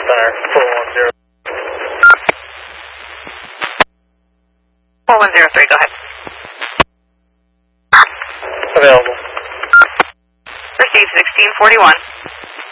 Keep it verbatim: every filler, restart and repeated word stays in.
Center, four one zero. four one zero three, go ahead. Available. Received sixteen forty-one.